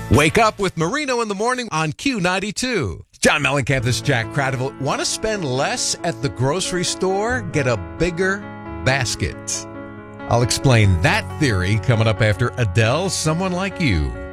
Wake up with Marino in the morning on Q92. John Mellencamp, this is Jack Cradiville. Want to spend less at the grocery store? Get a bigger basket. I'll explain that theory coming up after Adele's Someone Like You.